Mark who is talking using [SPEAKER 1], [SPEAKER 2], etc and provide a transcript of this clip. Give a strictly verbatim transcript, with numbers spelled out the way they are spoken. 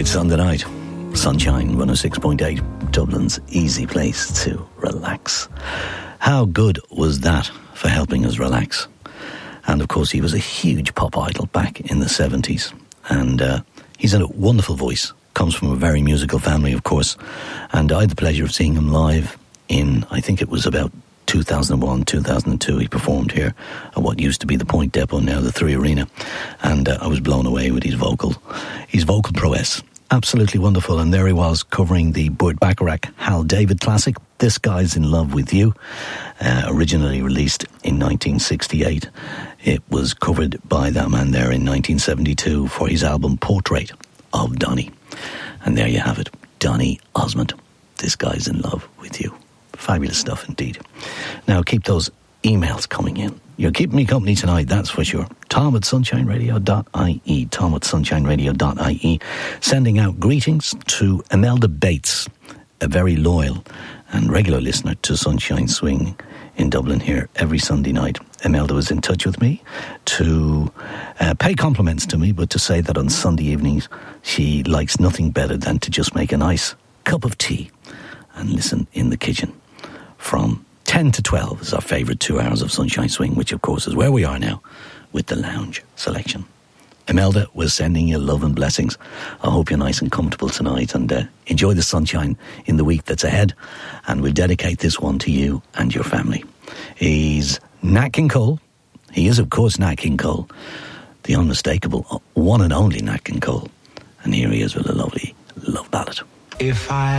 [SPEAKER 1] Sunday night, Sunshine one oh six point eight, Dublin's easy place to relax. How good was that for helping us relax? And of course, he was a huge pop idol back in the seventies. And uh, he's a wonderful voice, comes from a very musical family, of course. And I had the pleasure of seeing him live in, I think it was about two thousand one, two thousand two. He performed here at what used to be the Point Depot, now the Three Arena. And uh, I was blown away with his vocal, his vocal prowess. Absolutely wonderful. And there he was covering the Burt Bacharach Hal David classic, This Guy's in Love with You, uh, originally released in nineteen sixty-eight. It was covered by that man there in nineteen seventy-two for his album Portrait of Donny. And there you have it, Donny Osmond, This Guy's in Love with You. Fabulous stuff indeed. Now keep those emails coming in. You're keeping me company tonight, that's for sure. Tom at sunshine radio dot I E. Tom at sunshine radio dot I E. Sending out greetings to Imelda Bates, a very loyal and regular listener to Sunshine Swing in Dublin here every Sunday night. Imelda was in touch with me to uh, pay compliments to me, but to say that on Sunday evenings she likes nothing better than to just make a nice cup of tea and listen in the kitchen. From ten to twelve is our favourite two hours of Sunshine Swing, which of course is where we are now with the lounge selection. Imelda was sending you love and blessings. I hope you're nice and comfortable tonight and uh, enjoy the sunshine in the week that's ahead. And we'll dedicate this one to you and your family. He's Nat King Cole. He is, of course, Nat King Cole, the unmistakable one and only Nat King Cole. And here he is with a lovely love ballad.
[SPEAKER 2] If I